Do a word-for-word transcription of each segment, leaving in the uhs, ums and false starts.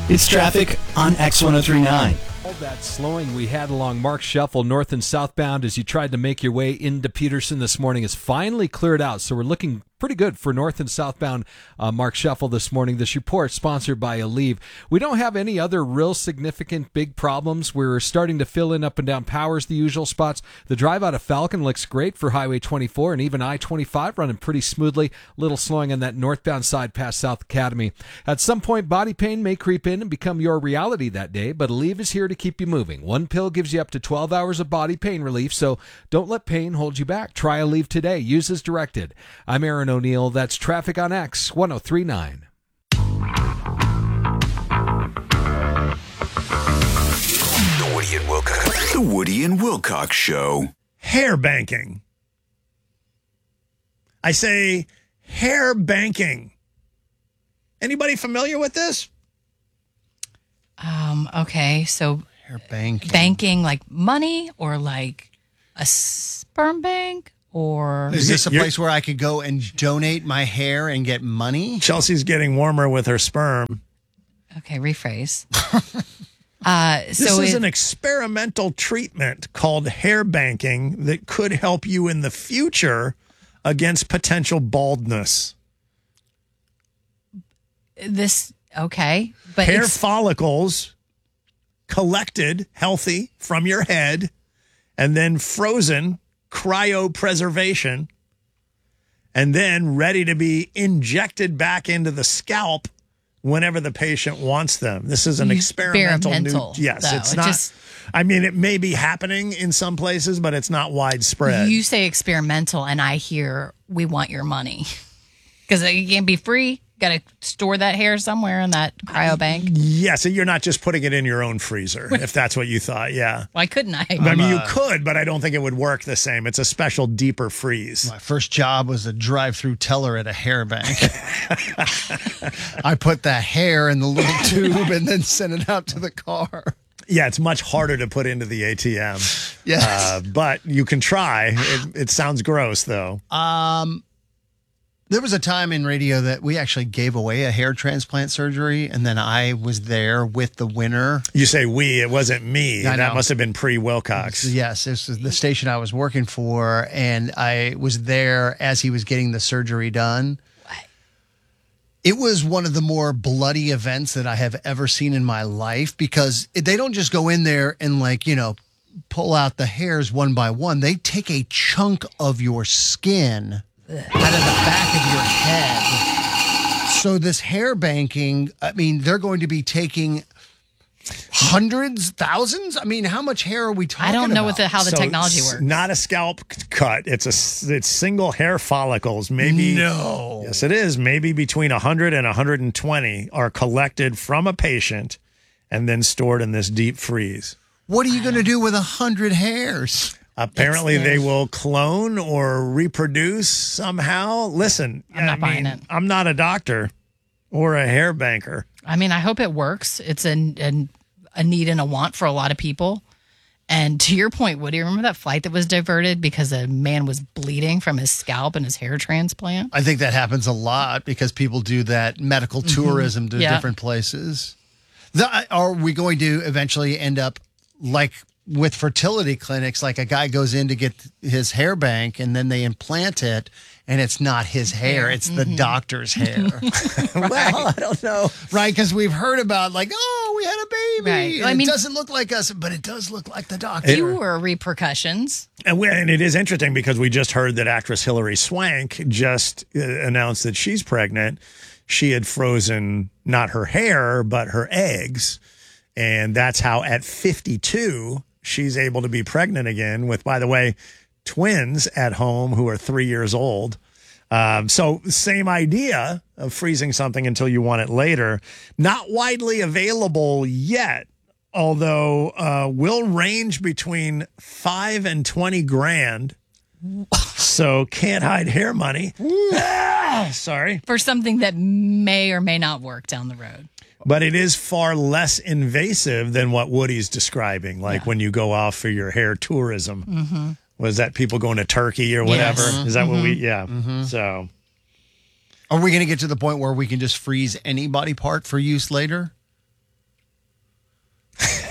It's traffic on X ten thirty-nine. All that slowing we had along Mark Shuffle north and southbound as you tried to make your way into Peterson this morning is finally cleared out. So we're looking pretty good for north and southbound uh, Mark Shuffle this morning. This report sponsored by Aleve. We don't have any other real significant big problems. We're starting to fill in up and down Powers, the usual spots. The drive out of Falcon looks great for Highway twenty-four and even I twenty-five running pretty smoothly. Little slowing on that northbound side past South Academy. At some point, body pain may creep in and become your reality that day, but Aleve is here to keep you moving. One pill gives you up to twelve hours of body pain relief, so don't let pain hold you back. Try Aleve today. Use as directed. I'm Aaron O'Neill. That's Traffic on X ten thirty-nine. The Woody and Wilcox. The Woody and Wilcox Show. Hair banking. I say hair banking. Anybody familiar with this? Um, okay, so hair banking. Banking like money or like a sperm bank? Or is this a place where I could go and donate my hair and get money? Chelsea's getting warmer with her sperm. Okay, rephrase. uh, this so is it, an experimental treatment called hair banking that could help you in the future against potential baldness. This, okay. But hair it's, follicles collected healthy from your head and then frozen cryopreservation, and then ready to be injected back into the scalp whenever the patient wants them. This is an experimental, experimental new. Yes, though. it's It not. just, I mean, it may be happening in some places, but it's not widespread. You say experimental, and I hear we want your money because it can't be free. Got to store that hair somewhere in that cryo bank. Yeah, so you're not just putting it in your own freezer, if that's what you thought. Yeah. Why couldn't I? I mean, you could, but I don't think it would work the same. It's a special, deeper freeze. My first job was a drive-through teller at a hair bank. I put that hair in the little tube and then sent it out to the car. Yeah, it's much harder to put into the A T M. Yes. Uh, but you can try. It, it sounds gross, though. Um... There was a time in radio that we actually gave away a hair transplant surgery, and then I was there with the winner. You say we, it wasn't me. I that know. must have been pre-Wilcox. Yes, this was the station I was working for, and I was there as he was getting the surgery done. It was one of the more bloody events that I have ever seen in my life, because they don't just go in there and, like, you know, pull out the hairs one by one. They take a chunk of your skin out of the back of your head. So this hair banking, I mean, they're going to be taking hundreds, thousands. I mean, how much hair are we talking about? I don't know what the, how the So technology it's works. Not a scalp cut. It's a it's single hair follicles. Maybe No. Yes, it is. Maybe between one hundred and one hundred twenty are collected from a patient and then stored in this deep freeze. What are you going to do with a hundred hairs? Apparently, they will clone or reproduce somehow. Listen, I'm not I buying mean, it. I'm not a doctor or a hair banker. I mean, I hope it works. It's a, a, a need and a want for a lot of people. And to your point, Woody, remember that flight that was diverted because a man was bleeding from his scalp and his hair transplant? I think that happens a lot because people do that medical tourism to Yeah. different places. The, are we going to eventually end up like with fertility clinics, like a guy goes in to get his hair bank and then they implant it and it's not his hair, it's the doctor's hair. Well, I don't know. Right, because we've heard about like, oh, we had a baby. Right. And I mean- it doesn't look like us, but it does look like the doctor. Fewer repercussions. And, we, and it is interesting because we just heard that actress Hilary Swank just uh, announced that she's pregnant. She had frozen not her hair, but her eggs. And that's how at fifty-two, she's able to be pregnant again with, by the way, twins at home who are three years old. Um, so same idea of freezing something until you want it later. Not widely available yet, although uh, will range between five and twenty grand. So can't hide hair money. Ah, sorry. For something that may or may not work down the road. But it is far less invasive than what Woody's describing, like Yeah. when you go off for your hair tourism. Mm-hmm. Was that people going to Turkey or whatever? Yes. Is that Mm-hmm. what we, yeah. Mm-hmm. So. Are we going to get to the point where we can just freeze any body part for use later?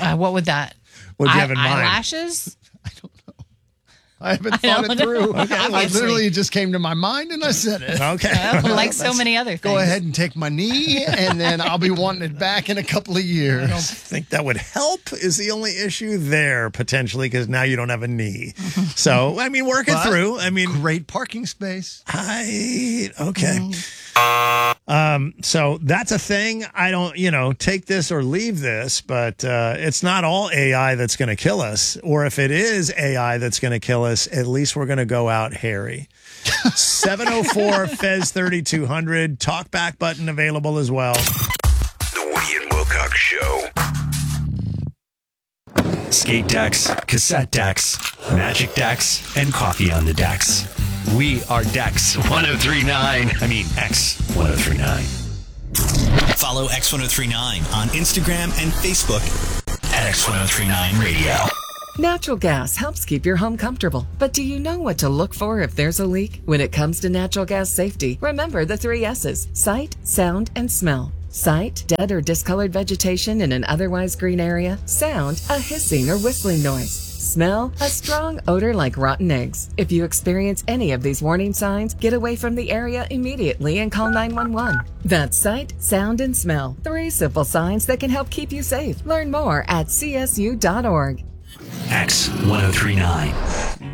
Uh, what would that? What do you Eye- have in mind? Eyelashes? I haven't I thought don't it through. know. I Obviously. literally just came to my mind and I said it. Okay. like so many other things. Go ahead and take my knee, and then I'll be wanting it back in a couple of years. I don't think that would help is the only issue there, potentially, because now you don't have a knee. So, I mean, work it But through. I mean, Great parking space. I, okay. Um, so that's a thing. I don't, you know, take this or leave this, but uh, it's not all A I that's going to kill us. Or if it is A I that's going to kill us, at least we're going to go out hairy. seven oh four Fez thirty-two hundred. Talkback button available as well. The Woody and Wilcox Show. Skate decks, cassette decks, magic decks, and coffee on the decks. We are Dex ten thirty-nine. I mean, X ten thirty-nine. Follow X ten thirty-nine on Instagram and Facebook at X ten thirty-nine Radio. Natural gas helps keep your home comfortable. But do you know what to look for if there's a leak? When it comes to natural gas safety, remember the three S's: sight, sound, and smell. Sight, dead or discolored vegetation in an otherwise green area. Sound, a hissing or whistling noise. Smell, a strong odor like rotten eggs. If you experience any of these warning signs, get away from the area immediately and call nine one one. That's sight, sound, and smell. Three simple signs that can help keep you safe. Learn more at C S U dot org. X ten thirty-nine.